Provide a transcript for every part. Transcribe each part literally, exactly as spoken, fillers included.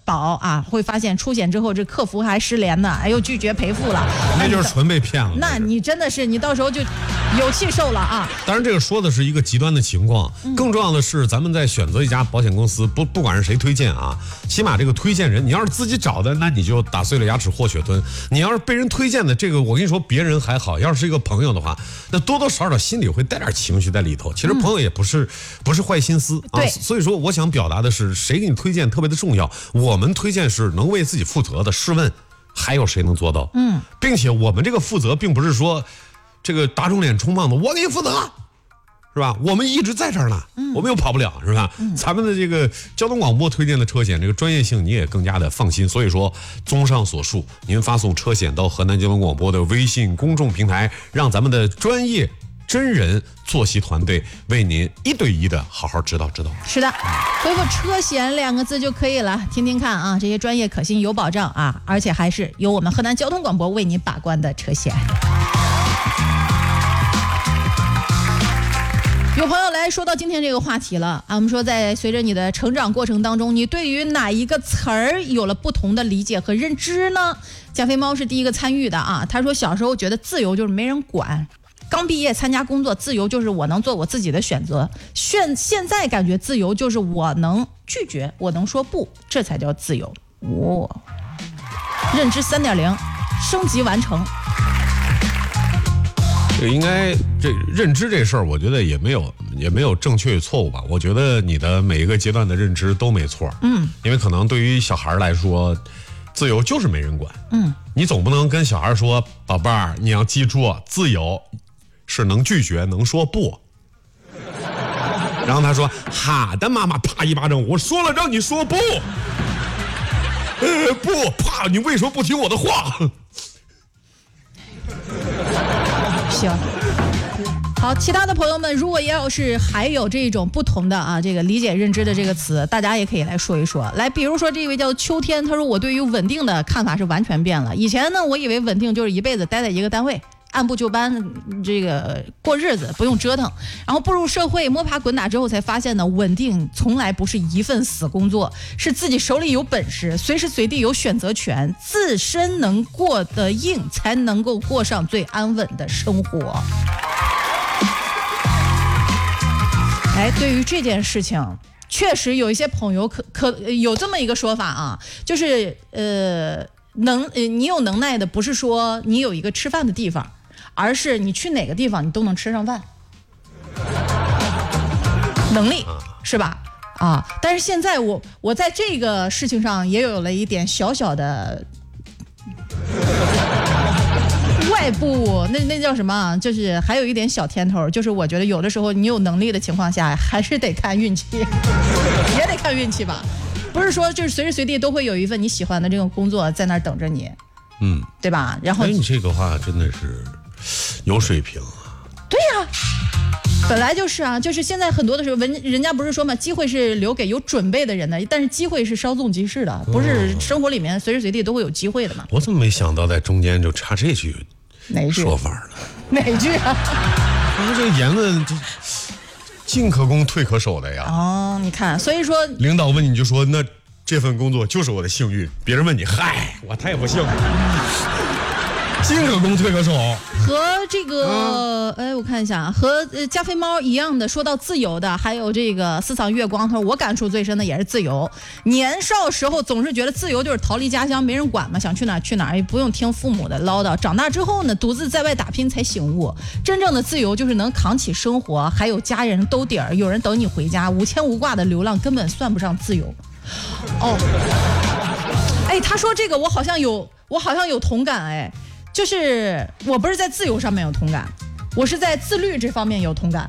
保啊，会发现出险之后这客服还失联呢，哎又拒绝赔付了， 那就是纯被骗了。 那你真的是你到时候就有气受了啊！ 当然，这个说的是一个极端的情况，更重要的是，咱们在选择一家保险公司，不不管是谁推荐啊，起码这个推荐人，你要是自己找的，那你就打碎了牙齿和血吞；你要是被人推荐的，这个我跟你说，别人还好，要是一个朋友的话，那多多少少心里会带点情绪在里头。其实朋友也不是、嗯、不是坏心思啊，所以说我想表达的是，谁给你推荐特别的重要。我们推荐是能为自己负责的，试问还有谁能做到？嗯，并且我们这个负责并不是说。这个打肿脸充胖子，我给你负责，是吧？我们一直在这儿呢，嗯、我们又跑不了，是吧？嗯、咱们的这个交通广播推荐的车险，这个专业性你也更加的放心。所以说，综上所述，您发送车险到河南交通广播的微信公众平台，让咱们的专业真人坐席团队为您一对一的好好指导指导。 是的，回复车险两个字就可以了，听听看啊，这些专业可信有保障啊，而且还是由我们河南交通广播为您把关的车险。有朋友来说到今天这个话题了啊，我们说在随着你的成长过程当中，你对于哪一个词儿有了不同的理解和认知呢？加菲猫是第一个参与的啊，他说小时候觉得自由就是没人管，刚毕业参加工作，自由就是我能做我自己的选择，现现在感觉自由就是我能拒绝，我能说不，这才叫自由。哦，认知 三点零 升级完成。 这应该这认知这事儿，我觉得也没有也没有正确与错误吧。我觉得你的每一个阶段的认知都没错，嗯，因为可能对于小孩来说，自由就是没人管，嗯，你总不能跟小孩说，宝贝儿，你要记住，自由是能拒绝，能说不。然后他说，好的，妈妈，啪一巴掌，我说了让你说不，呃不，啪，你为什么不听我的话？ 行，好，其他的朋友们，如果要是还有这种不同的啊，这个理解认知的这个词，大家也可以来说一说。来，比如说这位叫秋天，他说我对于稳定的看法是完全变了。以前呢，我以为稳定就是一辈子待在一个单位，按部就班这个过日子，不用折腾。然后步入社会，摸爬滚打之后，才发现呢，稳定从来不是一份死工作，是自己手里有本事，随时随地有选择权，自身能过得硬，才能够过上最安稳的生活。哎，对于这件事情，确实有一些朋友可可有这么一个说法啊，就是呃，能呃，你有能耐的，不是说你有一个吃饭的地方。而是你去哪个地方你都能吃上饭，能力是吧？啊！但是现在我我在这个事情上也有了一点小小的外部，那那叫什么？就是还有一点小甜头，就是我觉得有的时候你有能力的情况下，还是得看运气，也得看运气吧。不是说就是随时随地都会有一份你喜欢的这种工作在那儿等着你，嗯，对吧？然后， 哎，你这个话真的是。有水平啊！ 对呀、啊，本来就是啊，就是现在很多的时候，人人家不是说嘛，机会是留给有准备的人的，但是机会是稍纵即逝的，不是生活里面随时随地都会有机会的嘛。 我怎么没想到在中间就插这句哪句说法呢？ 哪句啊？ 他这个言论这进可攻退可守的呀。 哦，你看，所以说领导问你就说那这份工作就是我的幸运，别人问你，嗨，我太不幸了。进可攻退可守， 和这个，哎、嗯，我看一下，和呃加菲猫一样的，说到自由的，还有这个四场月光，他说我感触最深的也是自由。年少时候总是觉得自由就是逃离家乡，没人管嘛，想去哪儿去哪儿，也不用听父母的唠叨。长大之后呢，独自在外打拼才醒悟，真正的自由就是能扛起生活，还有家人兜底儿，有人等你回家，无牵无挂的流浪根本算不上自由。哦，哎，他说这个我好像有，我好像有同感，哎。就是我不是在自由上面有同感，我是在自律这方面有同感。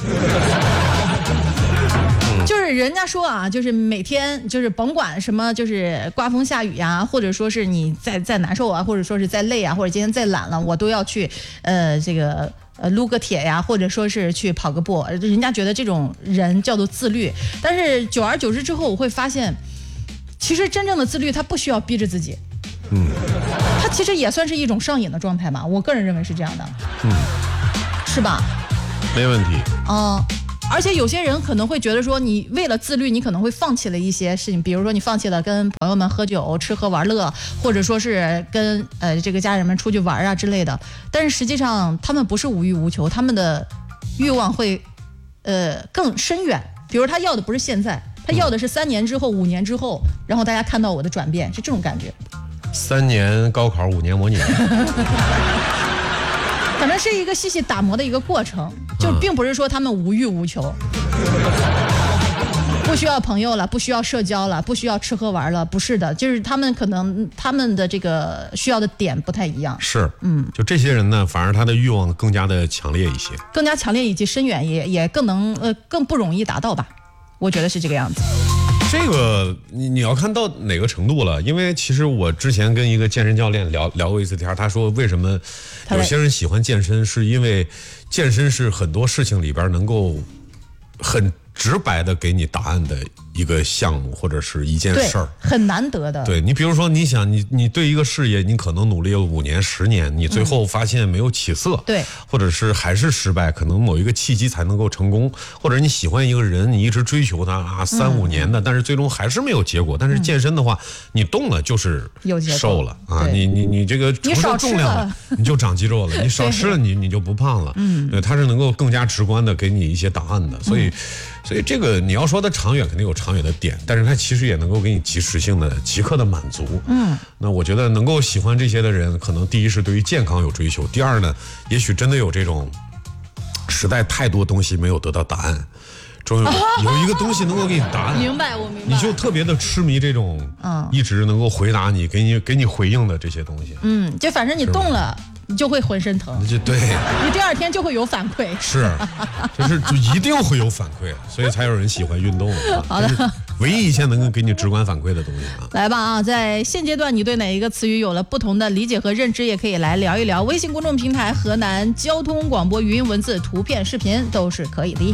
就是人家说啊，就是每天就是甭管什么，就是刮风下雨呀，或者说是你再再难受啊，或者说是再累啊，或者今天再懒了，我都要去呃这个呃撸个铁呀，或者说是去跑个步。人家觉得这种人叫做自律，但是久而久之之后，我会发现，其实真正的自律，他不需要逼着自己。嗯，它其实也算是一种上瘾的状态吧，我个人认为是这样的，嗯，是吧？ 没问题。 哦、呃， 而且有些人可能会觉得说，你为了自律，你可能会放弃了一些事情，比如说你放弃了跟朋友们喝酒、吃喝玩乐，或者说是跟呃这个家人们出去玩啊之类的。但是实际上，他们不是无欲无求，他们的欲望会呃更深远。比如他要的不是现在，他要的是三年之后、五年之后，然后大家看到我的转变，是这种感觉。 三年高考，五年模拟。 可能是一个细细打磨的一个过程，就并不是说他们无欲无求，不需要朋友了，不需要社交了，不需要吃喝玩了，不是的，就是他们可能他们的这个需要的点不太一样。 是，嗯，就这些人呢，反而他的欲望更加的强烈一些， 更加强烈以及深远，也也更能呃更不容易达到吧，我觉得是这个样子。 这个你你要看到哪个程度了？因为其实我之前跟一个健身教练聊聊过一次天，他说为什么有些人喜欢健身，是因为健身是很多事情里边能够很直白的给你答案的一个项目或者是一件事儿， 很难得的。 对，你比如说，你想你你对一个事业，你可能努力了五年、十年，你最后发现没有起色， 嗯、对， 或者是还是失败，可能某一个契机才能够成功，或者你喜欢一个人，你一直追求他啊三五年的，嗯、但是最终还是没有结果。但是健身的话，嗯、你动了就是瘦了啊，你你你这个承受重量了，你就长肌肉了；你少吃了，你你就不胖了。嗯，对，它是能够更加直观的给你一些答案的，所以。嗯所以这个你要说它长远，肯定有长远的点，但是它其实也能够给你及时性的、即刻的满足。嗯，那我觉得能够喜欢这些的人，可能第一是对于健康有追求，第二呢，也许真的有这种实在太多东西没有得到答案，终有有一个东西能够给你答案。 明白，我明白。 你就特别的痴迷这种，嗯，一直能够回答你、给你给你回应的这些东西。 嗯，就反正你动了。你就会浑身疼， 就对， 你第二天就会有反馈， 是，就是就一定会有反馈，所以才有人喜欢运动。 好的， 唯一一些能够给你直观反馈的东西啊。 来吧啊，在现阶段你对哪一个词语有了不同的理解和认知，也可以来聊一聊。微信公众平台河南交通广播语音文字、图片、视频都是可以的。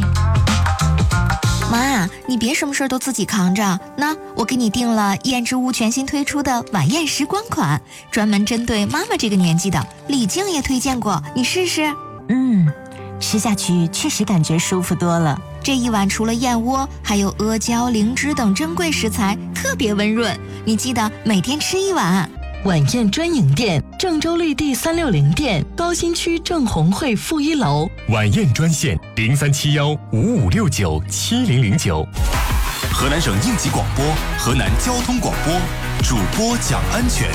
妈，你别什么事都自己扛着。那我给你订了燕之屋全新推出的晚宴时光款，专门针对妈妈这个年纪的，李静也推荐过，你试试。 嗯，吃下去确实感觉舒服多了。 这一碗除了燕窝，还有阿胶、灵芝等珍贵食材，特别温润。你记得每天吃一碗。 晚宴专营店，郑州绿地三六零店，高新区郑红汇负一楼。 晚宴专线零三七幺五五六九七零零九。河南省应急广播，河南交通广播，主播讲安全。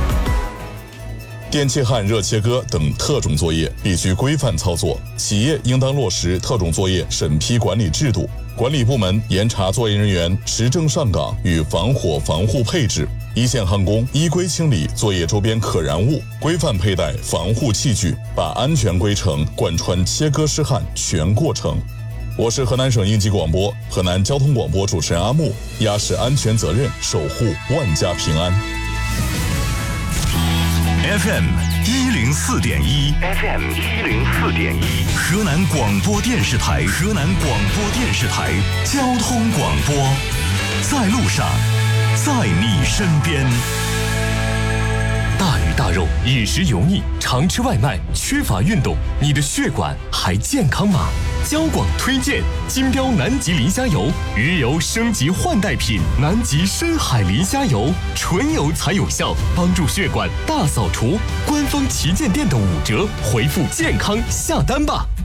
电气焊热切割等特种作业必须规范操作，企业应当落实特种作业审批管理制度，管理部门严查作业人员持证上岗与防火防护配置，一线焊工依规清理作业周边可燃物，规范佩戴防护器具，把安全规程贯穿切割施焊全过程。我是河南省应急广播、河南交通广播主持人阿木，压实安全责任，守护万家平安。 F M 一零四点一 ，F M 一零四点一，河南广播电视台，河南广播电视台交通广播，在路上，在你身边。大鱼大肉，饮食油腻，常吃外卖，缺乏运动，你的血管还健康吗？交广推荐金标南极磷虾油，鱼油升级换代品，南极深海磷虾油，纯油才有效，帮助血管大扫除。官方旗舰店的五折，回复健康下单吧。